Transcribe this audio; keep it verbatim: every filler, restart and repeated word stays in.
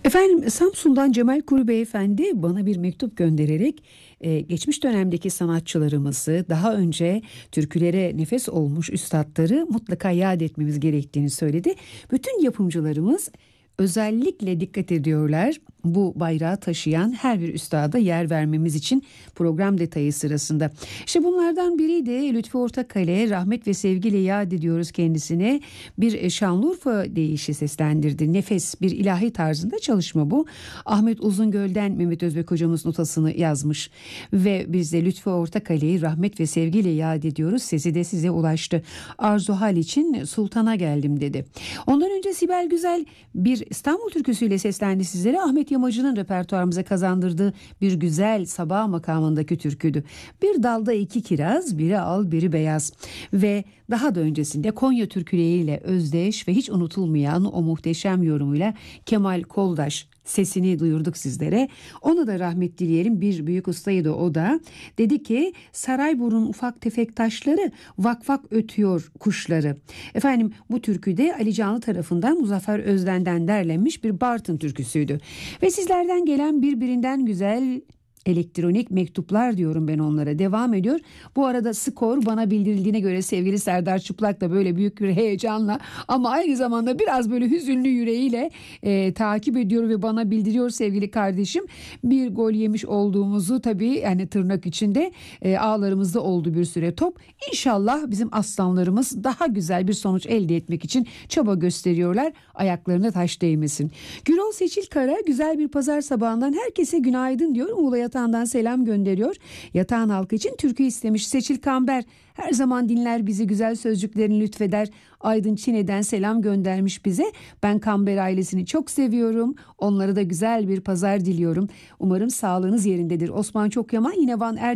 Efendim Samsun'dan Cemal Kuru Beyefendi bana bir mektup göndererek e, geçmiş dönemdeki sanatçılarımızı, daha önce türkülere nefes olmuş üstatları mutlaka yad etmemiz gerektiğini söyledi. Bütün yapımcılarımız özellikle dikkat ediyorlar bu bayrağı taşıyan her bir üstada yer vermemiz için program detayı sırasında. İşte bunlardan biri de Lütfü Ortakale, rahmet ve sevgiyle yad ediyoruz kendisine. Bir Şanlıurfa deyişi seslendirdi. Nefes, bir ilahi tarzında çalışma bu. Ahmet Uzungöl'den Mehmet Özbek hocamız notasını yazmış ve biz de Lütfü Ortakale'yi rahmet ve sevgiyle yad ediyoruz. Sesi de size ulaştı. Arzu Hal için Sultan'a geldim dedi. Ondan önce Sibel Güzel bir İstanbul türküsüyle seslendi sizlere. Ahmet Yamacı'nın repertuarımıza kazandırdığı bir güzel sabah makamındaki türküdü. Bir dalda iki kiraz, biri al biri beyaz. Ve daha da öncesinde Konya türküleriyle özdeş ve hiç unutulmayan o muhteşem yorumuyla Kemal Koldaş sesini duyurduk sizlere. Ona da rahmet dileyelim, bir büyük ustaydı o da. Dedi ki Sarayburun ufak tefek taşları vak vak ötüyor kuşları. Efendim bu türküde Ali Canlı tarafından Muzaffer Özden'den derlenmiş bir Bartın türküsüydü. Ve sizlerden gelen birbirinden güzel elektronik mektuplar diyorum ben onlara, devam ediyor. Bu arada skor bana bildirildiğine göre sevgili Serdar Çıplak da böyle büyük bir heyecanla ama aynı zamanda biraz böyle hüzünlü yüreğiyle e, takip ediyor ve bana bildiriyor sevgili kardeşim. Bir gol yemiş olduğumuzu, tabii yani tırnak içinde, e, ağlarımızda oldu bir süre top. İnşallah bizim aslanlarımız daha güzel bir sonuç elde etmek için çaba gösteriyorlar. Ayaklarına taş değmesin. Gürol Seçil Kara güzel bir pazar sabahından herkese günaydın diyor. Muğla Yatağı'ndan selam gönderiyor. Yatağın halkı için türkü istemiş. Seçil Kamber her zaman dinler bizi, güzel sözcüklerini lütfeder. Aydın Çine'den selam göndermiş bize. Ben Kamber ailesini çok seviyorum. Onlara da güzel bir pazar diliyorum. Umarım sağlığınız yerindedir. Osman Çokyaman yine Van Er